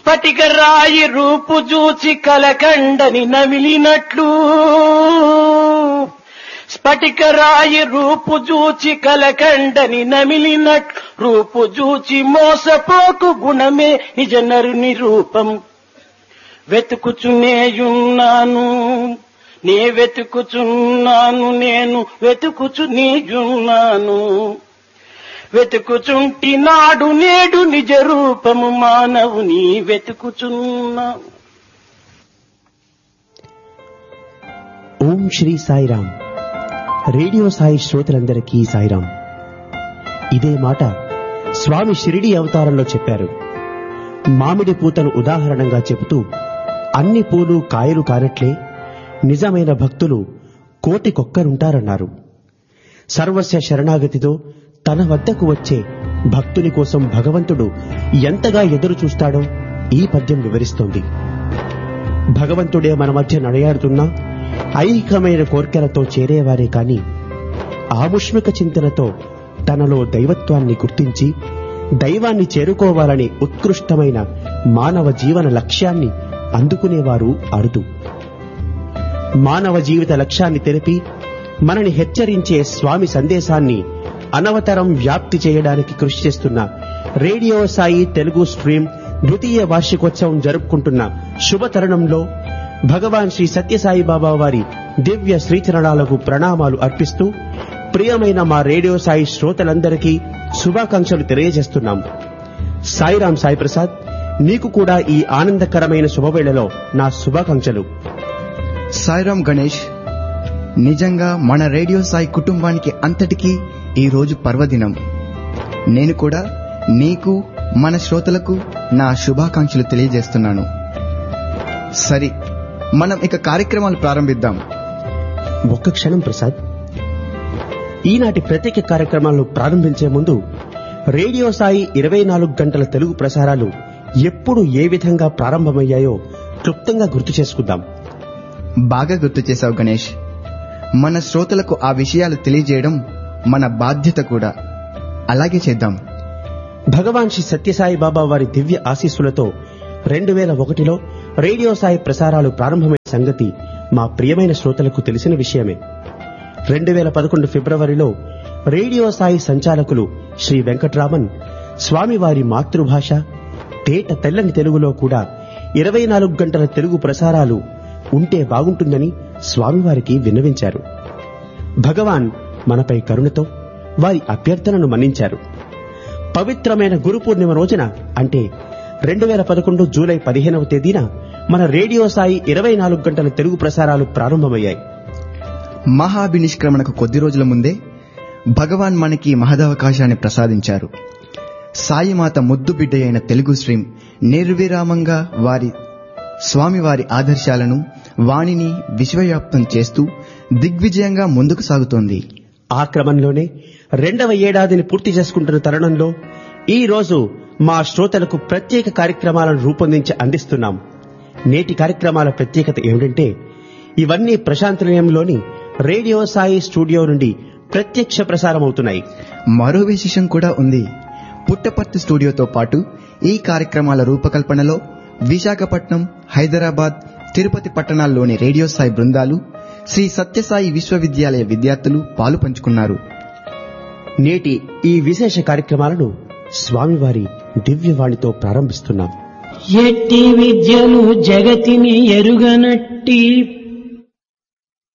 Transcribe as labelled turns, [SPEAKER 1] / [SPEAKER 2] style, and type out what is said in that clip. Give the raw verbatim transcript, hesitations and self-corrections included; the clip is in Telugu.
[SPEAKER 1] స్ఫటిక రాయి రూపు చూచి కలకండని నమిలినట్లు, స్ఫటిక రాయి రూపు చూచి కలకండని నమిలినట్లు, రూపు చూచి మోసపోకు గుణమే నిజ నరుని రూపం. వెతుకుచునేయున్నాను నే వెతుకుచున్నాను నేను వెతుకుచు నీయున్నాను, వెతుకుచుంటి నాడు నేడు నిజ రూపము మానవుని వెతుకుచున్నావు.
[SPEAKER 2] ఓం శ్రీ సాయిరామ్. రేడియో సాయి శ్రోతలందరికీ సాయిరామ్. ఇదే మాట స్వామి షిరిడి అవతారంలో చెప్పారు. మామిడి పూతను ఉదాహరణంగా చెబుతూ అన్ని పూలు కాయలు కానట్లే నిజమైన భక్తులు కోటికొక్కరుంటారన్నారు. సర్వస్వ శరణాగతితో తన వద్దకు వచ్చే భక్తుని కోసం భగవంతుడు ఎంతగా ఎదురు చూస్తాడో ఈ పద్యం వివరిస్తోంది. భగవంతుడే మన మధ్య నడయాడుతున్నా ఐహికమైన కోర్కెలతో చేరేవారే కాని ఆముష్మిక చింతనతో తనలో దైవత్వాన్ని గుర్తించి దైవాన్ని చేరుకోవాలనే ఉత్కృష్టమైన మానవ జీవన లక్ష్యాన్ని అందుకునేవారు అరుదు. మానవ జీవిత లక్ష్యాన్ని తెలిపి మనని హెచ్చరించే స్వామి సందేశాన్ని అనవతరం వ్యాప్తి చేయడానికి కృషి చేస్తున్న రేడియో సాయి తెలుగు స్ట్రీమ్ ద్వితీయ వార్షికోత్సవం జరుపుకుంటున్న శుభ తరుణంలో భగవాన్ శ్రీ సత్యసాయి బాబా వారి దివ్య శ్రీచరణాలకు ప్రణామాలు అర్పిస్తూ ప్రియమైన మా రేడియో సాయి శ్రోతలందరికీ శుభాకాంక్షలు తెలియజేస్తున్నాం. సాయిరాం సాయి ప్రసాద్, నీకు కూడా ఈ ఆనందకరమైన శుభవేళలో నా శుభాకాంక్షలు.
[SPEAKER 3] సాయిరాం గణేష్, నిజంగా మన రేడియో సాయి కుటుంబానికి అంతటికీ ఈ రోజు పర్వదినం. నేను కూడా నీకు మన శ్రోతలకు నా శుభాకాంక్షలు తెలియజేస్తున్నాను. సరే, మనం ఇక కార్యక్రమాలు ప్రారంభిద్దాం.
[SPEAKER 2] ఒక్క క్షణం ప్రసాద్. ఈనాటి ప్రత్యేక కార్యక్రమాలను ప్రారంభించే ముందు రేడియో సాయి ఇరవై నాలుగు గంటల తెలుగు ప్రసారాలు ఎప్పుడు ఏ విధంగా ప్రారంభమయ్యాయో క్లుప్తంగా గుర్తు చేసుకుందాం.
[SPEAKER 3] బాగా గుర్తు చేశావు గణేష్. మన శ్రోతలకు ఆ విషయాలు తెలియజేయడం మన బాధ్యత కూడా. అలాగే చేద్దాం.
[SPEAKER 2] భగవాన్ శ్రీ సత్యసాయి బాబా వారి దివ్య ఆశీస్సులతో రెండు వేల ఒకటిలో రేడియో సాయి ప్రసారాలు ప్రారంభమైన సంగతి మా ప్రియమైన శ్రోతలకు తెలిసిన విషయమే. రెండు వేల పదకొండు ఫిబ్రవరిలో రేడియో సాయి సంచాలకులు శ్రీ వెంకట్రామన్ స్వామివారి మాతృభాష తేట తెల్లని తెలుగులో కూడా ఇరవై నాలుగు గంటల తెలుగు ప్రసారాలు ఉంటే బాగుంటుందని స్వామివారికి విన్నవించారు. భగవాన్ మనపై కరుణతో వారి అభ్యర్థనను మన్నించారు. పవిత్రమైన గురు పూర్ణిమ రోజున అంటే రెండు వేల పదకొండు జూలై పదిహేనవ తేదీన మన రేడియో సాయి ఇరవై నాలుగు గంటల తెలుగు ప్రసారాలు ప్రారంభమయ్యాయి.
[SPEAKER 3] మహాభినిష్క్రమణకు కొద్ది రోజుల ముందే భగవాన్ మనకి మహదవకాశాన్ని ప్రసాదించారు. సాయిమాత ముద్దు బిడ్డ అయిన తెలుగు స్ట్రీమ్ నిర్విరామంగా వారి స్వామివారి ఆదర్శాలను వాణిని విశ్వవ్యాప్తం చేస్తూ దిగ్విజయంగా ముందుకు సాగుతోంది.
[SPEAKER 2] ఆ క్రమంలోనే రెండవ ఏడాదిని పూర్తి చేసుకుంటున్న తరుణంలో ఈ రోజు మా శ్రోతలకు ప్రత్యేక కార్యక్రమాలను రూపొందించి అందిస్తున్నాం. నేటి కార్యక్రమాల ప్రత్యేకత ఏమిటంటే ఇవన్నీ ప్రశాంత్ నిలయంలోని రేడియో సాయి స్టూడియో నుండి ప్రత్యక్ష ప్రసారం అవుతున్నాయి.
[SPEAKER 3] మరో విశేషం కూడా ఉంది. పుట్టపర్తి స్టూడియోతో పాటు ఈ కార్యక్రమాల రూపకల్పనలో విశాఖపట్నం, హైదరాబాద్, తిరుపతి పట్టణాల్లోని రేడియో సాయి బృందాలు, శ్రీ సత్యసాయి విశ్వవిద్యాలయ విద్యార్థులు పాలు పంచుకున్నారు.
[SPEAKER 2] నేటి ఈ విశేష కార్యక్రమాలను స్వామివారి దివ్యవాణితో ప్రారంభిస్తున్నాం.
[SPEAKER 1] ఎట్టి విద్యలు జగతిని ఎరుగనట్టి